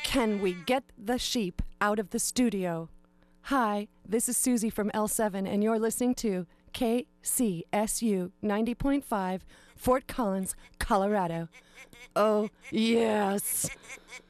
Can we get the sheep out of the studio? Hi, this is Susie from L7, and you're listening to KCSU 90.5, Fort Collins, Colorado. Oh, yes.